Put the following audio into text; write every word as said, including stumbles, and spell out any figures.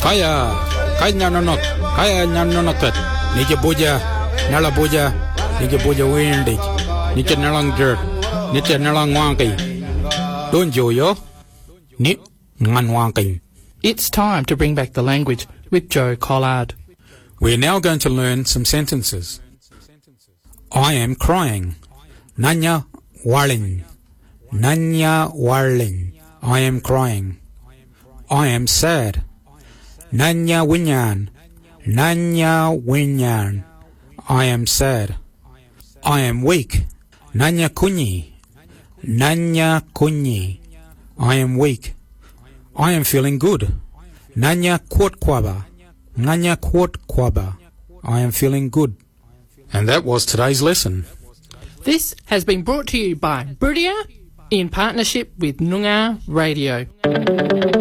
Kaya, kaya nyanonot, kaya nyanonotat. Nike boja, nala boja, nike boja windig. Nike nalang jerk, nike nalang wanky. Don't you yo? Ni ngan wanky. It's time to bring back the language with Joe Collard. We're now going to learn some sentences. I am crying. Nanya warling. Nanya warling. I am crying. I am sad. Nanya winyan. Nanya winyan. I am sad. I am weak. Nanya kunyi. Nanya kunyi. I am weak. I am feeling good. Nanya kwotkwaba. Nanya kwotkwaba. I am feeling good. And that was today's lesson. This has been brought to you by Brudia in partnership with Noongar Radio.